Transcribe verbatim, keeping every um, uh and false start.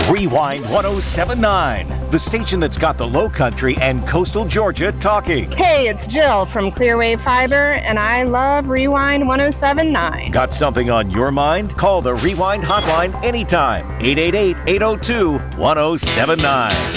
Rewind ten seventy-nine, the station that's got the Low Country and coastal Georgia talking. Hey, it's Jill from Clearwave Fiber, and I love Rewind ten seventy-nine. Got something on your mind? Call the Rewind hotline anytime. eight eight eight, eight oh two, ten seventy-nine.